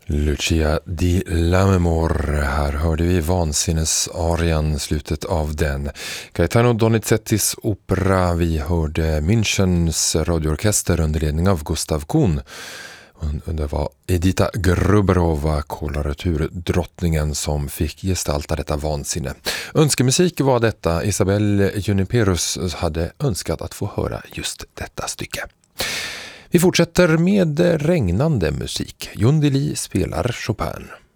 Lucia di Lammermoor, här hörde vi vansinnesarian, slutet av den. Gaetano Donizettis opera, vi hörde Münchens radioorkester under ledning av Gustav Kuhn. Det var Edita Gruberova, koloraturdrottningen, som fick gestalta detta vansinne. Önskemusik var detta. Isabelle Juniperus hade önskat att få höra just detta stycke. Vi fortsätter med regnande musik. Jundeli spelar Chopin.